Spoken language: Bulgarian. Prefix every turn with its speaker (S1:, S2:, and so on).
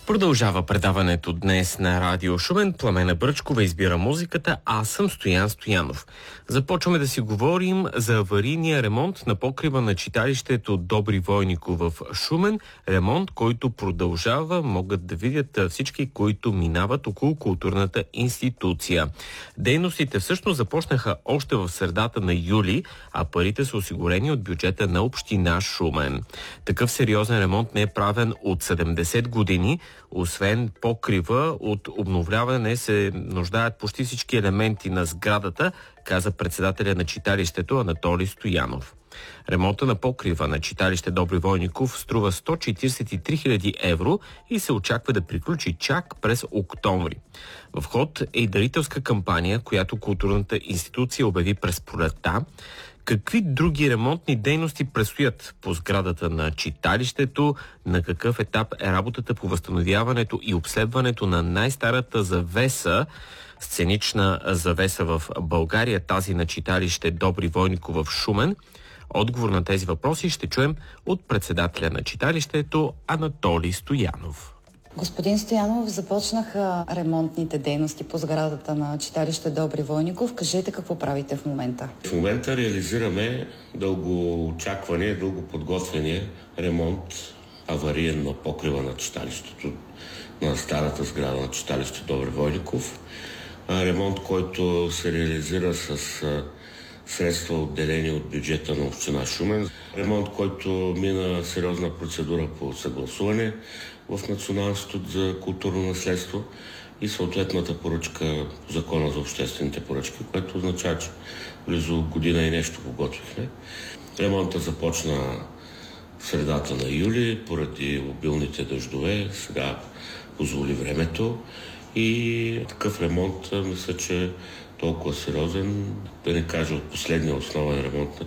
S1: Продължава предаването днес на Радио Шумен. Пламена Бръчкова избира музиката, аз съм Стоян Стоянов. Започваме да си говорим за аварийния ремонт на покрива на читалището Добри Войнико в Шумен. Ремонт, който продължава, могат да видят всички, които минават около културната институция. Дейностите всъщност започнаха още в средата на юли, а парите са осигурени от бюджета на община Шумен. Такъв сериозен ремонт не е правен от 70 години. Освен покрива, от обновляване се нуждаят почти всички елементи на сградата, каза председателя на читалището Анатолий Стоянов. Ремонта на покрива на читалище Добри Войников струва 143 000 евро и се очаква да приключи чак през октомври. В ход е и дарителска кампания, която културната институция обяви през пролетта. Какви други ремонтни дейности предстоят по сградата на читалището? На какъв етап е работата по възстановяването и обследването на най-старата завеса, сценична завеса в България, тази на читалище Добри Войнико в Шумен? Отговор на тези въпроси ще чуем от председателя на читалището Анатолий Стоянов.
S2: Господин Стоянов, започнаха ремонтните дейности по сградата на читалище Добри Войников. Кажете какво правите в момента?
S3: В момента реализираме дълго очакване, дълго подготвения ремонт авариен на покрива на читалището, на старата сграда на читалище Добри Войников. Ремонт, който се реализира с средства отделени от бюджета на община Шумен. Ремонт, който мина сериозна процедура по съгласуване в Националния институт за културно наследство и съответната поръчка по Закона за обществените поръчки, което означава, че близо година и нещо го готвихме. Ремонтът започна в средата на юли, поради обилните дъждове, сега позволи времето и такъв ремонт, мисля, че толкова сериозен, да не кажа от последния основен ремонт на